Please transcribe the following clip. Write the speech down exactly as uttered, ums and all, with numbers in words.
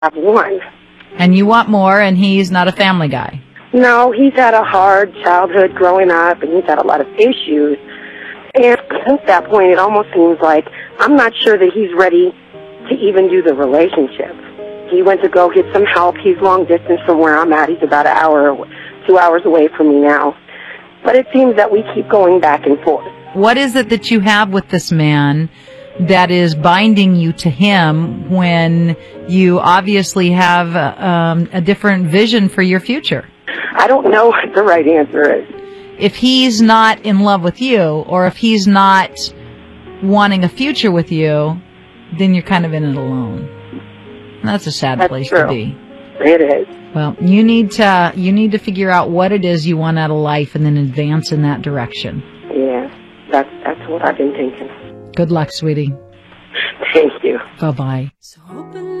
have one. And you want more, and he's not a family guy. No, he's had a hard childhood growing up, and he's had a lot of issues. And at that point, it almost seems like I'm not sure that he's ready to even do the relationship. He went to go get some help. He's long distance from where I'm at. He's about an hour, two hours away from me now. But it seems that we keep going back and forth. What is it that you have with this man that is binding you to him when you obviously have um, a different vision for your future? I don't know what the right answer is. If he's not in love with you, or if he's not wanting a future with you, then you're kind of in it alone. That's a sad That's place true. to be. It is. Well, you need to you need to figure out what it is you want out of life and then advance in that direction. Yeah, that's that's what I've been thinking. Good luck, sweetie. Thank you. Bye-bye.